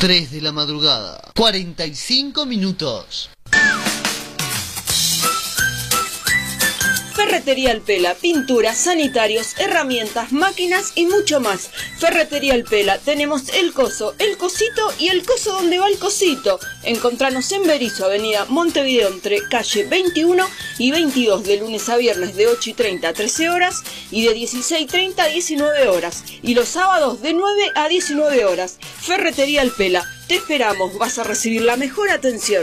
3 de la madrugada, 45 minutos. Ferretería El Pela, pinturas, sanitarios, herramientas, máquinas y mucho más. Ferretería El Pela, tenemos el coso, el cosito y el coso donde va el cosito. Encontranos en Berisso, avenida Montevideo, entre calle 21 y 22, de lunes a viernes de 8:30 a 13 horas y de 16:30 a 19 horas. Y los sábados de 9 a 19 horas. Ferretería El Pela, te esperamos, vas a recibir la mejor atención.